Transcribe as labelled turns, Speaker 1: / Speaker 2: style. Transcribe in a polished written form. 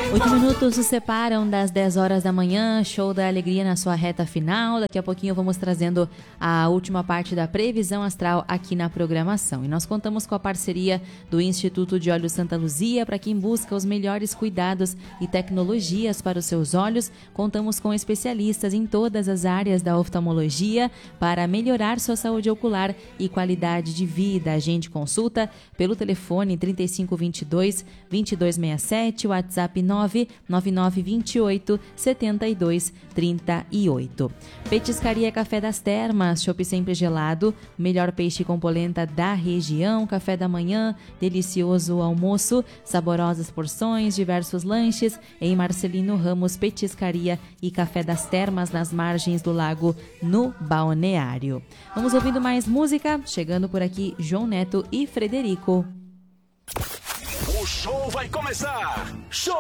Speaker 1: 8 minutos se separam das 10 horas da manhã, show da alegria na sua reta final. Daqui a pouquinho vamos trazendo a última parte da previsão astral aqui na programação. E nós contamos com a parceria do Instituto de Olhos Santa Luzia para quem busca os melhores cuidados e tecnologias para os seus olhos. Contamos com especialistas em todas as áreas da oftalmologia para melhorar sua saúde ocular e qualidade de vida. A gente consulta pelo telefone 3522-2267, WhatsApp 99928-7238. Petiscaria Café das Termas, chopp sempre gelado, melhor peixe com polenta da região, café da manhã, delicioso almoço, saborosas porções, diversos lanches em Marcelino Ramos Petiscaria e Café das Termas nas margens do lago no Balneário. Vamos ouvindo mais música, chegando por aqui João Neto e Frederico.
Speaker 2: O show vai começar! Show!